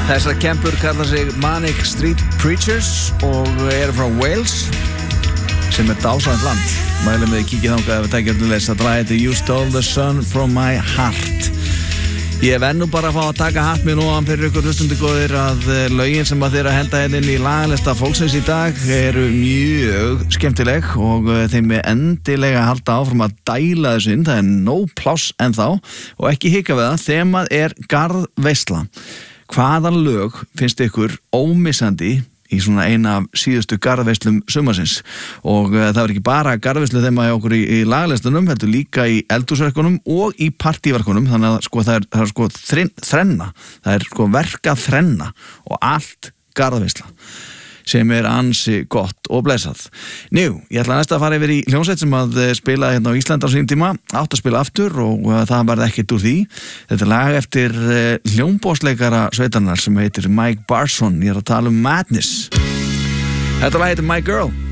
Þessar kempur kalla sig Manic Street Preachers og eru frá Wales sem dásamlegt land. Mælum við kíkið þangað ef við tækjum til þess að draga þetta You Stole the Sun from my heart. Ég verð nú bara að fá að taka hatt mér ofan fyrir ykkur hlustundu góðir að lögin sem að þeir að henda hérna inn í lagalista fólksins í dag eru mjög skemmtileg og þeim er endilega að halda áfram að dæla þessu inn. Það er nóg pláss ennþá og ekki hika við það. Þemað er garðveisla. Hvaða lög finnst ykkur ómissandi í svona eina af síðustu garðveislum sumarsins? Og það er ekki bara garðveislu þema hjá okkur í lagalistunum, heldur líka í eldhúsverkunum og í partíverkunum, þannig að sko, það er sko þrenna, það er sko verka þrenna og allt garðveisla sem er ansi gott og blessað. Nú, ég ætla næst að fara yfir í hljómsveit sem að spila hérna á Íslandi á sínum tíma, átt að spila aftur og það varð ekkert úr því. Þetta er lag eftir hljómboðsleikara sveitarnar sem heitir Mike Barson. Ég er að tala um Madness. Þetta lag heitir My Girl.